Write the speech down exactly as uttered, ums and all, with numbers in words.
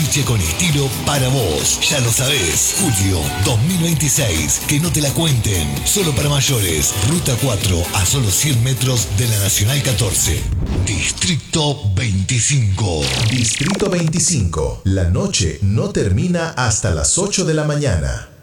boliche con estilo para vos. Ya lo sabés, julio dos mil veintiséis. Que no te la cuenten. Solo para mayores. Ruta cuatro a solo cien metros de la Nacional catorce. Distrito veinticinco. Distrito veinticinco. La noche no termina hasta las ocho de la mañana.